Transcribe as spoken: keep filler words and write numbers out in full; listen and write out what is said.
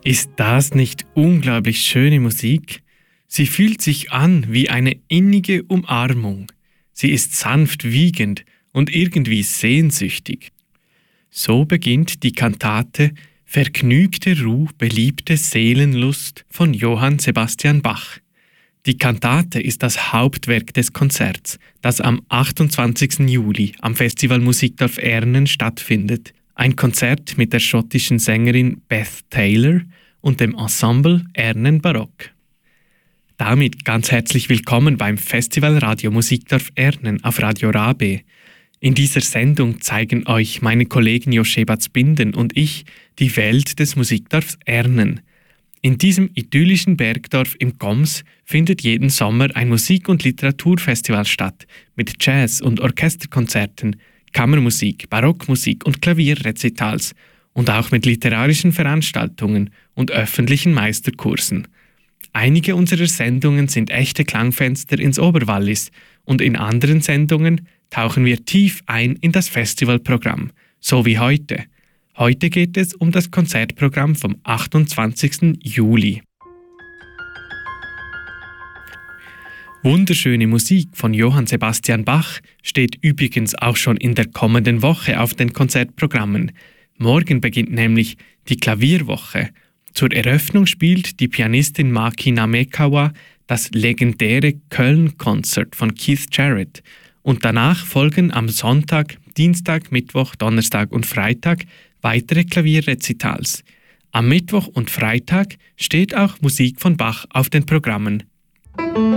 Ist das nicht unglaublich schöne Musik? Sie fühlt sich an wie eine innige Umarmung. Sie ist sanft wiegend und irgendwie sehnsüchtig. So beginnt die Kantate Vergnügte Ruh, beliebte Seelenlust von Johann Sebastian Bach. Die Kantate ist das Hauptwerk des Konzerts, das am achtundzwanzigsten Juli am Festival Musikdorf Ernen stattfindet. Ein Konzert mit der schottischen Sängerin Beth Taylor und dem Ensemble Ernen Barock. Damit ganz herzlich willkommen beim Festival Radio Musikdorf Ernen auf Radio Rabe. In dieser Sendung zeigen euch meine Kollegen Josheba Zbinden und ich die Welt des Musikdorfs Ernen. In diesem idyllischen Bergdorf im Goms findet jeden Sommer ein Musik- und Literaturfestival statt, mit Jazz- und Orchesterkonzerten, Kammermusik, Barockmusik und Klavierrezitals und auch mit literarischen Veranstaltungen und öffentlichen Meisterkursen. Einige unserer Sendungen sind echte Klangfenster ins Oberwallis und in anderen Sendungen tauchen wir tief ein in das Festivalprogramm, so wie heute. Heute geht es um das Konzertprogramm vom achtundzwanzigsten Juli. Wunderschöne Musik von Johann Sebastian Bach steht übrigens auch schon in der kommenden Woche auf den Konzertprogrammen. Morgen beginnt nämlich die Klavierwoche. Zur Eröffnung spielt die Pianistin Maki Namekawa das legendäre Köln-Konzert von Keith Jarrett. Und danach folgen am Sonntag, Dienstag, Mittwoch, Donnerstag und Freitag weitere Klavierrezitals. Am Mittwoch und Freitag steht auch Musik von Bach auf den Programmen.